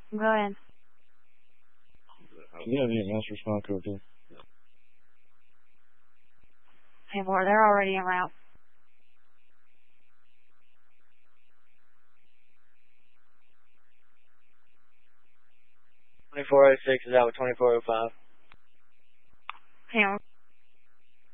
Go ahead. Yeah, the mass response code too. Hey, boy, they're already en route. $2406 is out with 2405. Hang on.